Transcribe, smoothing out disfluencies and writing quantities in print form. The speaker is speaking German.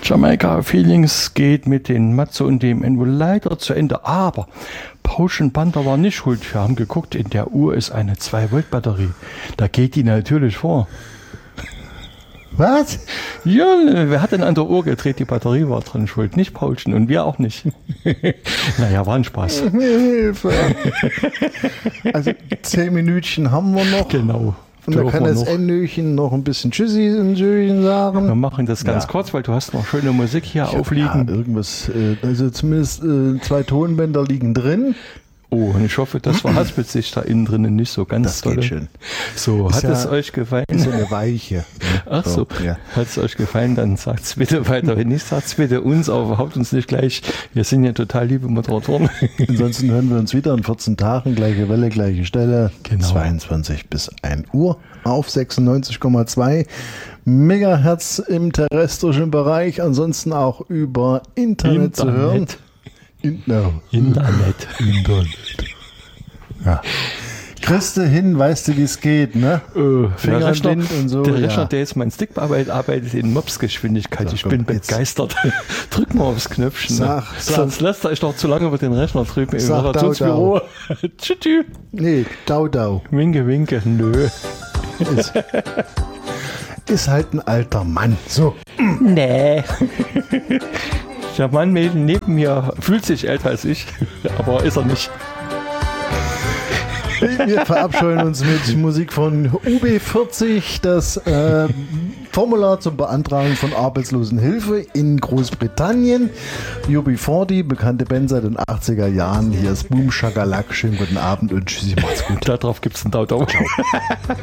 Jamaika Feelings geht mit den Matze und dem Envo leider zu Ende, aber Potion Panther war nicht schuld. Wir haben geguckt, in der Uhr ist eine 2-Volt-Batterie. Da geht die natürlich vor. Was? Ja, wer hat denn an der Uhr gedreht? Die Batterie war dran schuld, nicht Potion und wir auch nicht. Naja, war ein Spaß. Hilfe. Also 10 Minütchen haben wir noch. Genau. Und da kann das Endöchen noch ein bisschen Tschüssi und Tschüsschen sagen. Wir machen das ganz kurz, weil du hast noch schöne Musik hier aufliegen. Ja, irgendwas, also zumindest 2 Tonbänder liegen drin. Oh, und ich hoffe, das verhaspelt sich da innen drinnen nicht so ganz das doll. Geht schön. So, ist hat es euch gefallen? Ist so eine Weiche. Ach so, ja. Hat es euch gefallen, dann sagt es bitte weiter. Wenn nicht, sagt es bitte uns, aber überhaupt uns nicht gleich. Wir sind ja total liebe Moderatoren. Ansonsten hören wir uns wieder in 14 Tagen, gleiche Welle, gleiche Stelle, genau. 22 bis 1 Uhr auf 96,2 Megahertz im terrestrischen Bereich, ansonsten auch über Internet zu hören. Internet. Ja. Kriegst du hin, weißt du, wie es geht, ne? Der Rechner, und so. der Rechner, der jetzt mein Stick bearbeitet, arbeitet in Mopsgeschwindigkeit. Ich bin begeistert. Drück mal aufs Knöpfchen. Sonst lässt er euch doch zu lange über den Rechner drücken. Im Moderationsbüro. Tschüss. Nee, Dau. Winke, winke. Nö. Ist halt ein alter Mann. So. Nee. Der Mann neben mir fühlt sich älter als ich, aber ist er nicht. Wir verabscheuen uns mit Musik von UB40, das Formular zur Beantragung von Arbeitslosenhilfe in Großbritannien. UB40, bekannte Band seit den 80er Jahren. Hier ist Boom Shakalak. Schönen guten Abend und tschüssi, macht's gut. Darauf gibt's einen Daumen. Ciao.